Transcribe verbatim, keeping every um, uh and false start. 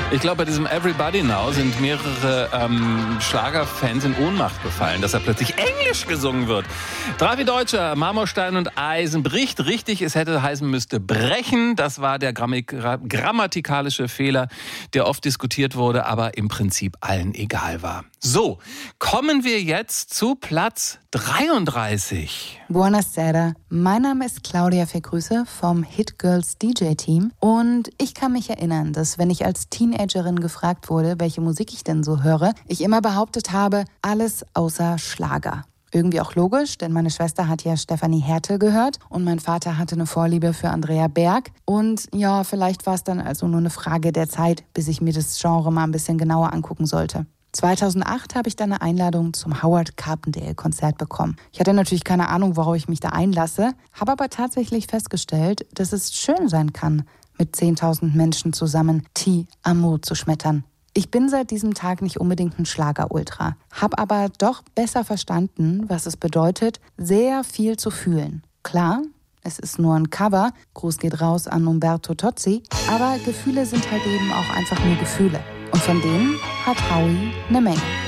Ich glaube, bei diesem Everybody Now sind mehrere ähm, Schlagerfans in Ohnmacht gefallen, dass er plötzlich Englisch gesungen wird. Drafi Deutscher, Marmorstein und Eisen bricht. Richtig, es hätte heißen müsste brechen. Das war der grammik- grammatikalische Fehler, der oft diskutiert wurde, aber im Prinzip allen egal war. So, kommen wir jetzt zu Platz dreiunddreißig. Buonasera, mein Name ist Claudia Vergrüße vom Hit Girls D J-Team und ich kann mich erinnern, dass wenn ich als Teenagerin gefragt wurde, welche Musik ich denn so höre, ich immer behauptet habe, alles außer Schlager. Irgendwie auch logisch, denn meine Schwester hat ja Stefanie Hertel gehört und mein Vater hatte eine Vorliebe für Andrea Berg. Und ja, vielleicht war es dann also nur eine Frage der Zeit, bis ich mir das Genre mal ein bisschen genauer angucken sollte. zweitausendacht habe ich dann eine Einladung zum Howard Carpendale-Konzert bekommen. Ich hatte natürlich keine Ahnung, worauf ich mich da einlasse, habe aber tatsächlich festgestellt, dass es schön sein kann, mit zehntausend Menschen zusammen Ti Amo zu schmettern. Ich bin seit diesem Tag nicht unbedingt ein Schlager-Ultra, habe aber doch besser verstanden, was es bedeutet, sehr viel zu fühlen. Klar, es ist nur ein Cover, Gruß geht raus an Umberto Tozzi, aber Gefühle sind halt eben auch einfach nur Gefühle. Und von denen hat Howie eine Menge.